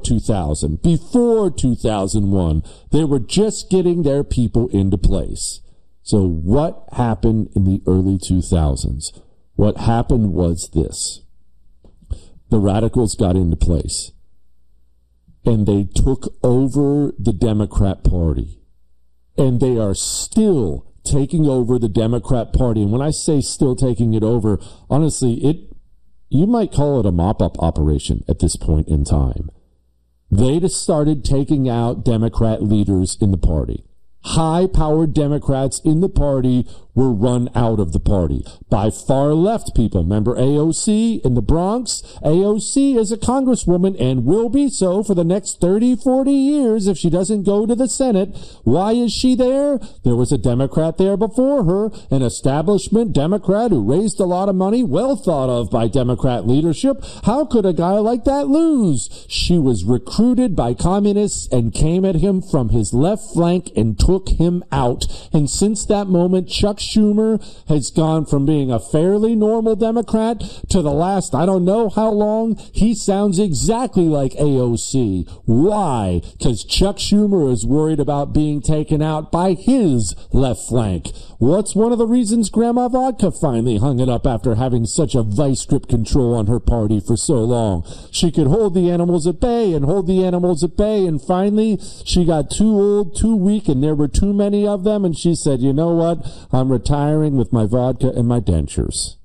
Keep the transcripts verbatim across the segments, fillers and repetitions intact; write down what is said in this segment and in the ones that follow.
two thousand, before two thousand one. They were just getting their people into place. So what happened in the early two thousands? What happened was this. The radicals got into place, and they took over the Democrat Party, and they are still taking over the Democrat Party. And when I say still taking it over, honestly, it you might call it a mop-up operation at this point in time. They just started taking out Democrat leaders in the party. High-powered Democrats in the party were run out of the party by far-left people. Remember A O C in the Bronx? A O C is a congresswoman and will be so for the next thirty, forty years if she doesn't go to the Senate. Why is she there? There was a Democrat there before her, an establishment Democrat who raised a lot of money, well thought of by Democrat leadership. How could a guy like that lose? She was recruited by communists and came at him from his left flank and took him out. And since that moment, Chuck Schumer has gone from being a fairly normal Democrat to the last, I don't know how long, he sounds exactly like A O C. Why? Because Chuck Schumer is worried about being taken out by his left flank. What's one of the reasons Grandma Vodka finally hung it up after having such a vice grip control on her party for so long? She could hold the animals at bay and hold the animals at bay, and finally she got too old, too weak, and there were too many of them, and she said, you know what? I'm retiring with my vodka and my dentures.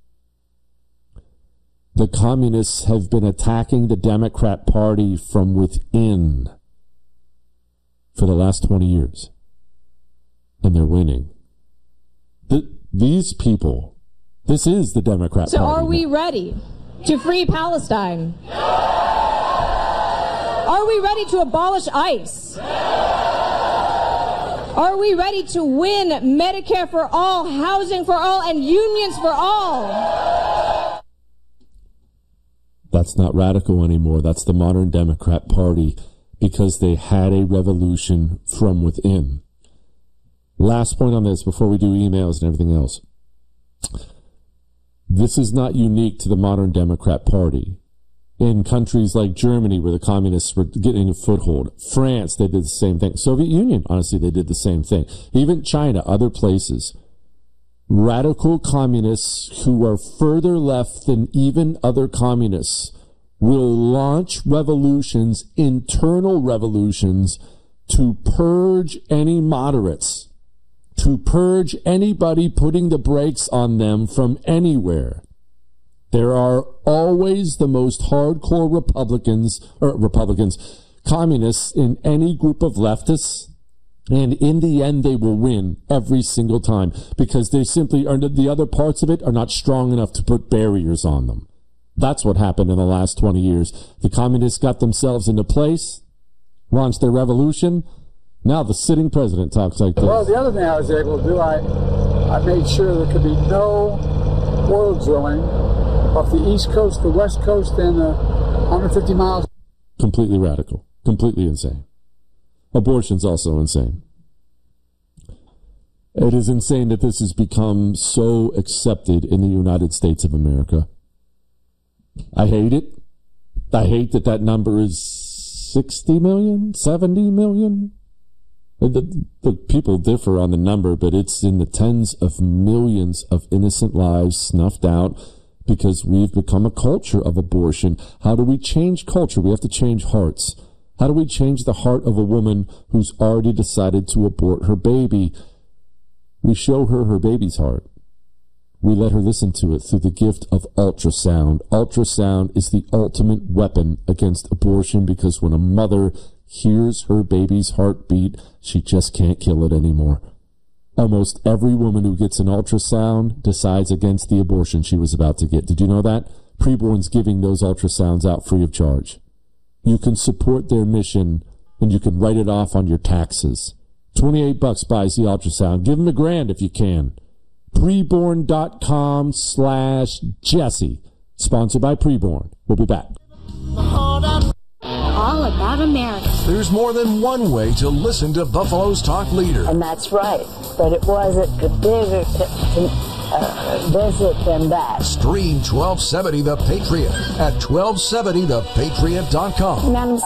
The communists have been attacking the Democrat Party from within for the last twenty years. And they're winning. The, these people, this is the Democrat so Party. So are we ready to free Palestine? Are we ready to abolish ICE? Are we ready to win Medicare for all, housing for all, and unions for all? That's not radical anymore. That's the modern Democrat Party, because they had a revolution from within. Last point on this before we do emails and everything else. This is not unique to the modern Democrat Party. In countries like Germany, where the communists were getting a foothold, France, they did the same thing. Soviet Union, honestly, they did the same thing. Even China, other places. Radical communists who are further left than even other communists will launch revolutions, internal revolutions, to purge any moderates, to purge anybody putting the brakes on them from anywhere. There are always the most hardcore Republicans, or Republicans, communists in any group of leftists, and in the end they will win every single time because they simply are, the other parts of it are not strong enough to put barriers on them. That's what happened in the last twenty years. The communists got themselves into place, launched their revolution. Now the sitting president talks like this. Well, the other thing I was able to do, I, I made sure there could be no oil drilling off the East Coast, the West Coast, and uh, one hundred fifty miles. Completely radical. Completely insane. Abortion's also insane. It is insane that this has become so accepted in the United States of America. I hate it. I hate that that number is sixty million, seventy million. The, the people differ on the number, but it's in the tens of millions of innocent lives snuffed out because we've become a culture of abortion. How do we change culture? We have to change hearts. How do we change the heart of a woman who's already decided to abort her baby? We show her her baby's heart. We let her listen to it through the gift of ultrasound. Ultrasound is the ultimate weapon against abortion because when a mother hears her baby's heartbeat, she just can't kill it anymore. Almost every woman who gets an ultrasound decides against the abortion she was about to get. Did you know that? Preborn's giving those ultrasounds out free of charge. You can support their mission and you can write it off on your taxes. twenty-eight bucks buys the ultrasound. Give them a grand if you can. Preborn.com slash Jesse. Sponsored by Preborn. We'll be back. All about America. There's more than one way to listen to Buffalo's talk leader. And that's right. But it wasn't the bigger t- uh, visit than that. Stream twelve seventy The Patriot at twelve seventy the patriot dot com.